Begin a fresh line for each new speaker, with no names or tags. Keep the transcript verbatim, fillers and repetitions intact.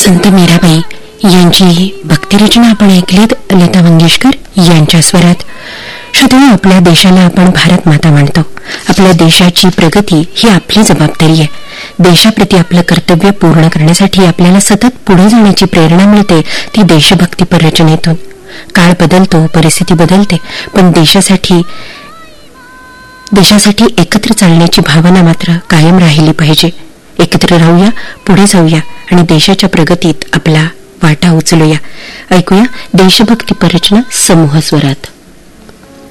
संत मीराबाई यांची भक्तिरचना आपण ऐकलीत लता मंगेशकर यांच्या स्वरात. श्रोत्यांनो, आपल्या देशाला आपण भारत माता म्हणतो. आपल्या देशाची प्रगती ही आपली जबाबदारी आहे. देशाप्रती आपलं कर्तव्य पूर्ण करण्यासाठी आपल्याला सतत पुढे जाण्याची प्रेरणा मिळते ती देशभक्तीपर रचनेतून. काळ बदलतो, परिस्थिती बदलते, पण देशासाठी देशासाठी एकत्र चालण्याची भावना मात्र कायम राहिली पाहिजे. एकत्र राहूया, पुढे जाऊया आणि देशाच्या प्रगतीत आपला वाटा उचलूया. ऐकूया देशभक्तीपर रचना समूह स्वरात.